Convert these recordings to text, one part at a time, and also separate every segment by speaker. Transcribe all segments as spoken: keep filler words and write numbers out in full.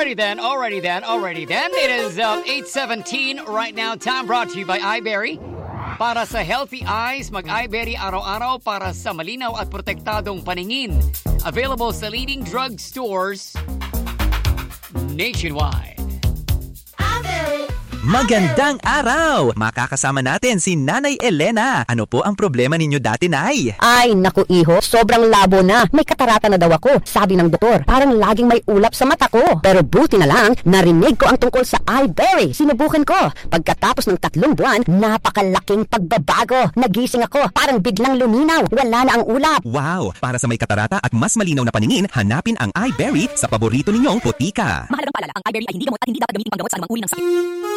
Speaker 1: Alrighty then, alrighty then, alrighty then. It is uh, eight seventeen right now. Time brought to you by iBerry. Para sa healthy eyes, mag-iBerry araw-araw para sa malinaw at protektadong paningin. Available sa leading drug stores nationwide.
Speaker 2: Magandang araw! Makakasama natin si Nanay Elena. Ano po ang problema ninyo dati, Nay?
Speaker 3: Ay, naku iho, sobrang labo na. May katarata na daw ako, sabi ng doktor. Parang laging may ulap sa mata ko. Pero buti na lang, narinig ko ang tungkol sa iBerry. Sinubukan ko. Pagkatapos ng tatlong buwan, napakalaking pagbabago. Nagising ako, parang biglang luminaw. Wala na ang ulap.
Speaker 2: Wow! Para sa may katarata at mas malinaw na paningin, hanapin ang iBerry sa paborito ninyong putika.
Speaker 3: Mahalagang paalala, ang iBerry ay hindi gamot at hindi dapat gamitin panggamot sa anumang uri ng sakit.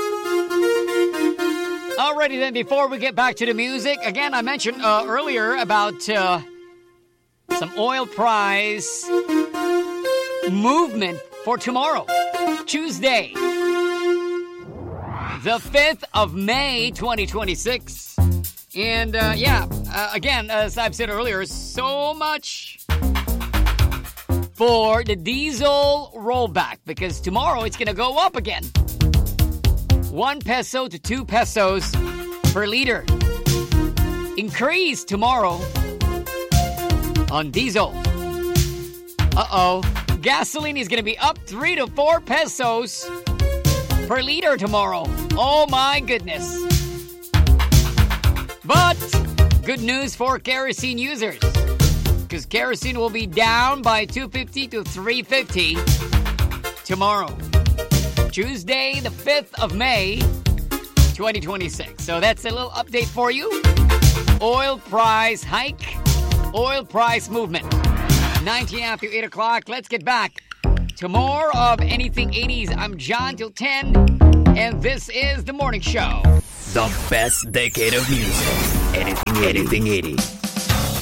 Speaker 1: Alrighty then, before we get back to the music, again, I mentioned uh, earlier about uh, some oil price movement for tomorrow, Tuesday, the fifth of May, twenty twenty-six. And uh, yeah, uh, again, as I've said earlier, so much for the diesel rollback because tomorrow it's going to go up again. One peso to two pesos per liter. Increase tomorrow on diesel. Uh-oh. Gasoline is going to be up three to four pesos per liter tomorrow. Oh my goodness. But good news for kerosene users. Because kerosene will be down by two fifty to three fifty tomorrow. Tuesday, the fifth of May, twenty twenty-six. So that's a little update for you. Oil price hike, oil price movement. nineteen after eight o'clock. Let's get back to more of Anything eighties. I'm John till ten, and this is The Morning Show.
Speaker 4: The best decade of music. Anything, anything eighties.